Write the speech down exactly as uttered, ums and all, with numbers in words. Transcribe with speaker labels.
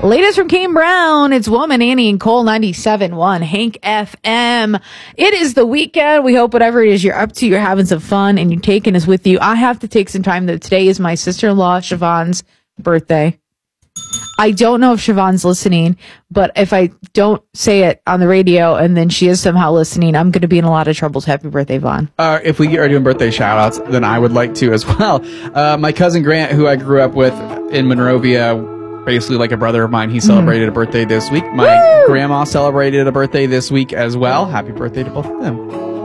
Speaker 1: Latest from Kane Brown. It's Woman, Annie, and Cole, ninety-seven point one, Hank F M. It is the weekend. We hope whatever it is you're up to, you're having some fun, and you're taking us with you. I have to take some time, though. Today is my sister-in-law, Siobhan's birthday. I don't know if Siobhan's listening, but if I don't say it on the radio and then she is somehow listening, I'm going to be in a lot of trouble. Happy birthday, Vaughn.
Speaker 2: Uh, if we are doing birthday shout-outs, then I would like to as well. Uh, my cousin Grant, who I grew up with in Monrovia, basically like a brother of mine, he celebrated mm. a birthday this week. My Woo! grandma celebrated a birthday this week as well. Happy birthday to both of them.